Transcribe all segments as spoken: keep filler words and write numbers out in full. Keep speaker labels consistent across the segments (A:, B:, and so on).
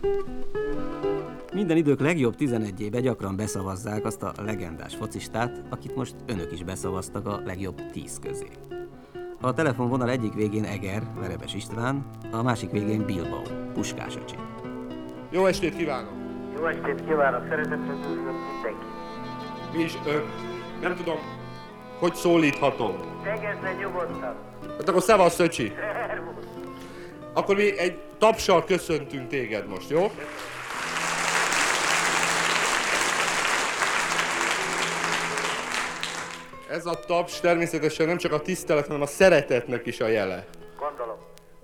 A: Minden idők legjobb tizenegyébe gyakran beszavazzák azt a legendás focistát, akit most önök is beszavaztak a legjobb tíz közé. A telefonvonal egyik végén Eger, Verebes István, a másik végén Bilbao, Puskás öcsi.
B: Jó estét kívánok!
C: Jó estét kívánok! Szeretettel üdvözlök mindenki!
B: Mi is ön? Nem tudom, hogy szólíthatom.
C: Tegezze nyugodtan!
B: Hát akkor szevasz, öcsi! Akkor mi egy tapssal köszöntünk téged most, jó? Ez a taps természetesen nem csak a tisztelet, hanem a szeretetnek is a jele.
C: Gondolom.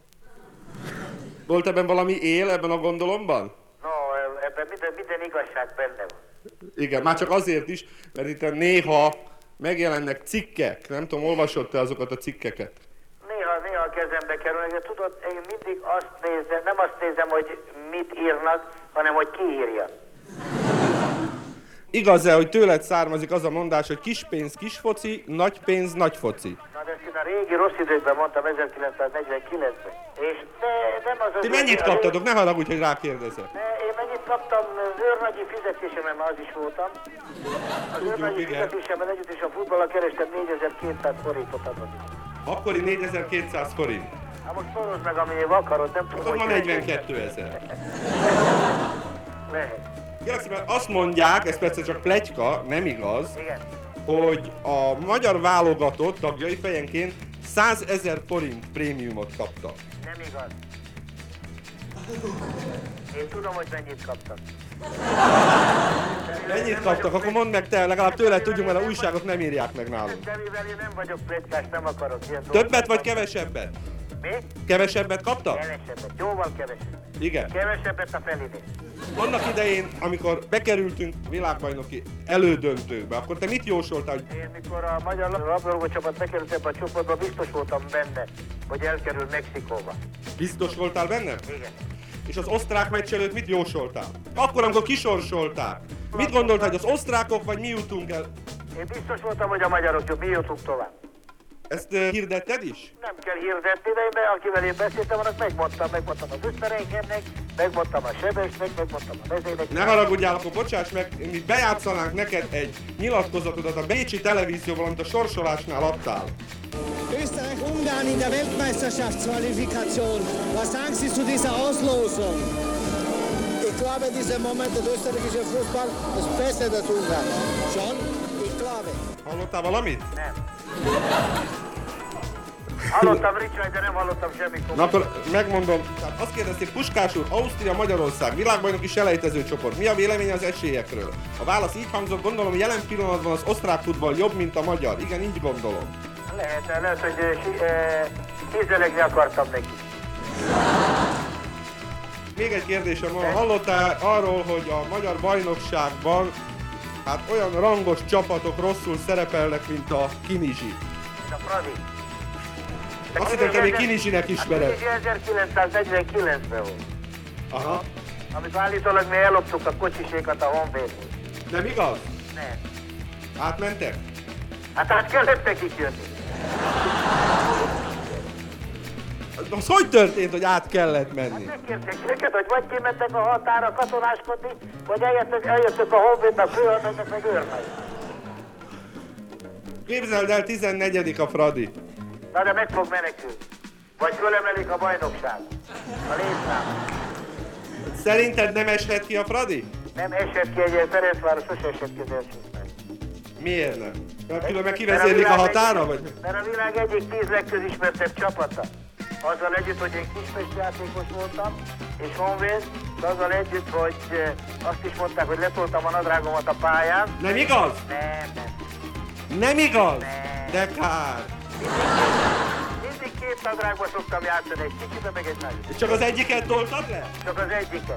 B: Volt ebben valami él, ebben a gondolomban?
C: No, ebben minden, minden igazság benne van.
B: Igen, már csak azért is, mert itt néha megjelennek cikkek. Nem tudom, olvasott-e azokat a cikkeket?
C: Néha, néha a kezembe kerül, de tudod, én mindig azt nézem, nem azt nézem, hogy mit írnak, hanem hogy ki írja.
B: Igaz-e, hogy tőled származik az a mondás, hogy kis pénz, kis foci, nagy pénz, nagy foci?
C: Na de ezt én a régi rossz időkben mondtam ezerkilencszáznegyvenkilencben. És de, nem az az...
B: Ti mennyit kaptatok? Ne haragudj, hogy rákérdezek.
C: De én mennyit kaptam, az őrnagyi fizetésemen már az is voltam. Az őrnagyi fizetésemen együtt is a futballal kerestem négyezer-kétszáz forintot adott.
B: Akkori négyezer-kétszáz forint.
C: Hát most szorozd meg, amennyire akarod, nem tudom,
B: Akkor ma negyvenkettezer.
C: Lehet.
B: Kérlek szépen, azt mondják, ez persze csak pletyka, nem igaz,
C: Igen.
B: hogy a magyar válogatott tagjai fejenként százezer forint prémiumot kaptak.
C: Nem igaz. Én tudom, hogy mennyit kaptak.
B: Mennyit kaptak? Akkor mondd meg te, legalább tőled tudjuk, mert a újságok nem írják meg nálunk.
C: De mivel én nem vagyok pletykás, nem akarok ilyen
B: Többet vagy kevesebbet?
C: Mi?
B: Kevesebbet kaptak?
C: Kevesebbet, jóval kevesebbet.
B: Igen.
C: Kevesebbet a felénél.
B: Annak idején, amikor bekerültünk világbajnoki elődöntőkbe, akkor te mit jósoltál, hogy
C: Én mikor a magyar labdarúgó csapat bekerült ebbe a csoportba, biztos voltam benne, hogy elkerül Mexikóba.
B: biztos voltál benne?
C: Igen.
B: És az osztrák meccs előtt mit jósoltál? Akkor, amikor kisorsolták. Mit gondoltál, hogy az osztrákok vagy mi jutunk el?
C: Én biztos voltam, hogy a magyarok jobb, mi jutunk tovább.
B: Ezt uh, hirdetted is?
C: Nem kell hirdetni, de én, akivel én beszéltem, annak megmondtam, megmondtam az Öszterenkennek, megmondtam a Sebesnek, megmondtam a vezének.
B: Ne haragudjál, akkor bocsáss meg, mi bejátszanánk neked egy nyilatkozatodat a bécsi televízióval, amit a sorsolásnál adtál.
D: Österreich-Ungarn in der Weltmeisterschaftsqualifikation. Was sagen Sie zu dieser Auslosung? Ich glaube, in diesem Moment der österreichische Fußball ist besser als Ungarn. Schon? Ich glaube.
B: Hallottál valamit?
C: Nem. Hallottam Ricsány, de nem hallottam semmit.
B: Na akkor megmondom, tehát azt kérdezték, Puskás úr, Ausztria, Magyarország, világbajnoki selejtező csoport, mi a vélemény az esélyekről? A válasz így hangzott, gondolom jelen pillanatban az osztrák futball jobb, mint a magyar. Igen, így gondolom.
C: Lehet, lehet, hogy kézelegni akartam neki.
B: Még egy kérdésem van, hallottál arról, hogy a magyar bajnokságban hát olyan rangos csapatok rosszul szerepelnek, mint a Kinizsi.
C: A Fradi.
B: Azt hittem, te még Kinizsinek ismered.
C: A ezerkilencszáznegyvenkilencben volt.
B: Aha.
C: Amikor állítólag mi elloptuk a kocsisékat a Honvédból.
B: Nem igaz?
C: Nem.
B: Átmentek?
C: Hát át kellett nekik jönni.
B: Az hogy történt, hogy át kellett menni?
C: Megkérték őket, hogy vagy kimentek a határa katonáskodni, vagy eljöttek, eljöttek a Honvédnak, főhadnagynak, meg őrnek.
B: Képzeld el, tizennegyedik a Fradi.
C: Na de meg fog menekülni. Vagy fölemelik a bajnokság. A létszám.
B: Szerinted nem eshet ki a Fradi?
C: Nem esett ki egy Ferencváros, sose esett ki az elsőben.
B: Miért nem? Mert különben kivezérlik a határa, vagy?
C: Mert a világ egyik tíz legközismertebb csapata. Azzal együtt, hogy én kispesti játékos voltam, és Honvéd, de azzal együtt, hogy azt is mondták, hogy letoltam a nadrágomat a pályán.
B: Nem igaz?
C: Nem, nem.
B: Nem igaz?
C: Nem.
B: De kár.
C: Mindig két nadrágba szoktam játszani, egy kicsit, meg egy nagyot.
B: Csak az egyiket toltad le?
C: Csak az egyiket.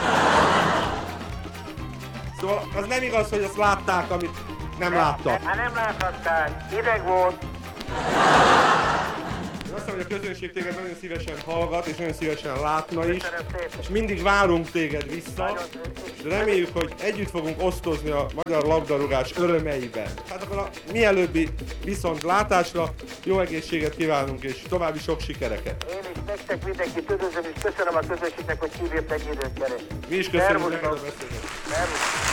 B: Szóval az nem igaz, hogy azt látták, amit nem láttak.
C: Hát nem láthatták, hideg volt.
B: Azt hiszem, hogy a közönség téged nagyon szívesen hallgat, és nagyon szívesen látna is.
C: Köszönöm szépen.
B: És mindig várunk téged vissza, de reméljük, hogy együtt fogunk osztozni a magyar labdarúgás örömeiben. Hát akkor a mielőbbi viszontlátásra jó egészséget kívánunk, és további sok sikereket.
C: Én is nektek mindenkit üdvözlöm, és köszönöm a közönségnek, hogy kívért ennyi időt keres.
B: Mi is köszönjük
C: Szervusztok.
B: neked a beszélgetést.
C: Szervusz.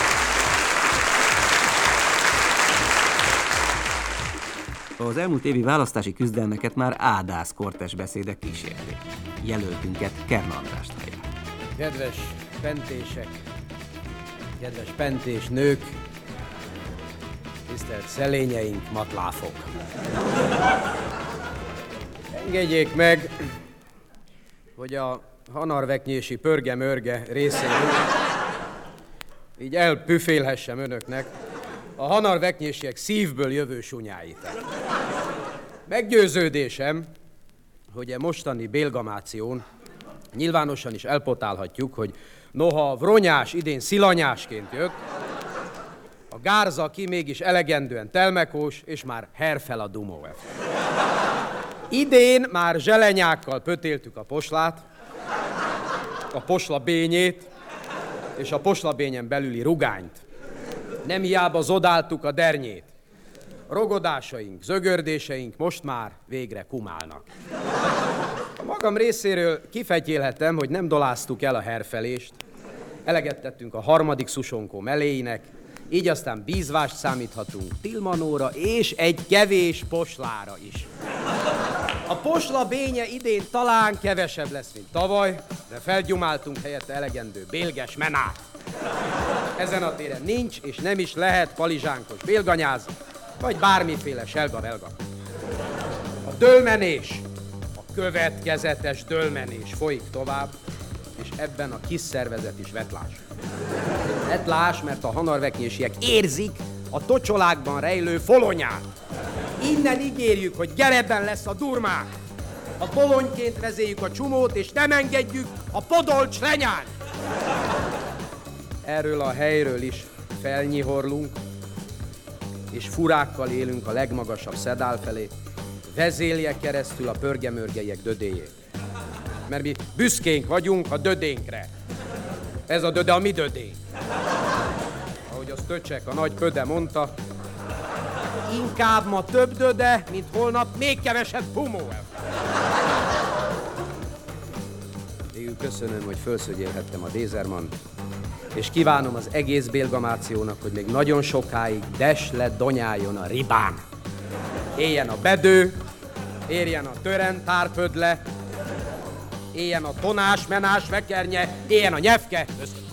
A: Az elmúlt évi választási küzdelmeket már Ádász Kortes beszédek kísérték. Jelöltünket Kern Andrást hallják.
E: Kedves pentések, kedves pentés nők, tisztelt szelényeink, matláfok. Engedjék meg, hogy a hanarveknyési pörge-mörge részéről így elpüfélhessem önöknek a hanarveknyésiek szívből jövő sunyáit. Meggyőződésem, hogy a mostani bélgamáción nyilvánosan is elpotálhatjuk, hogy noha Vronyás idén szilanyásként jött, a Gárza ki mégis elegendően telmekós, és már herfel a Dumóev. Idén már zselenyákkal pötéltük a poslát, a posla bényét, és a posla bényen belüli rugányt. Nem hiába zodáltuk a dernyét. Rogodásaink, zögördéseink most már végre kumálnak. A magam részéről kifetyélhetem, hogy nem doláztuk el a herfelést, eleget tettünk a harmadik szusonkó meléinek, így aztán bízvást számíthatunk Tilmanóra és egy kevés poslára is. A posla bénye idén talán kevesebb lesz, mint tavaly, de felgyumáltunk helyette elegendő bélges menát. Ezen a téren nincs és nem is lehet palizsánkos bélganyáz, vagy bármiféle selga-velga. A dőlmenés, a következetes dőlmenés folyik tovább, és ebben a kis szervezet is vetlás. Vetlás, mert a hanarveknyésiek érzik a tocsolákban rejlő folonyát. Innen ígérjük, hogy gerebben lesz a durmák. A polonyként vezéljük a csumót, és nem engedjük a podolcs lenyányt. Erről a helyről is felnyihorlunk, és furákkal élünk a legmagasabb szedál felé, vezélje keresztül a pörgemörgeiek dödéjét. Mert mi büszkénk vagyunk a dödénkre. Ez a döde a mi dödénk. Ahogy az Töcsek, a nagy pöde mondta, inkább ma több döde, mint holnap még kevesebb pumóev. Végül köszönöm, hogy felszögyélhettem a Dézermant, és kívánom az egész bélgamációnak, hogy még nagyon sokáig desle donyáljon a ribán. Éljen a bedő, érjen a törentárpödle, éljen a tonás, menás, vekernye, éljen a nyefke. Köszönöm.